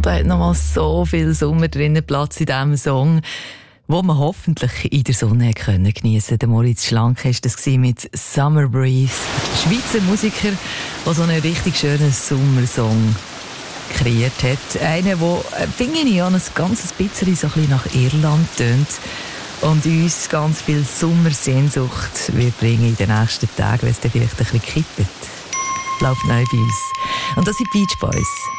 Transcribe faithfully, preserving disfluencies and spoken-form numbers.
da hat nochmal so viel Sommer drinnen Platz in diesem Song, wo man hoffentlich in der Sonne können geniessen. Der Moritz Schlank war das mit Summer Breeze. Schweizer Musiker, der so einen richtig schönen Sommersong kreiert hat. Einer, der, finde ich, ein ganzes bisschen so ein bisschen nach Irland tönt und uns ganz viel Sommersehnsucht wird bringen in den nächsten Tagen, wenn es dann vielleicht ein bisschen kippt. Läuft neu bei uns. Und das sind Beach Boys.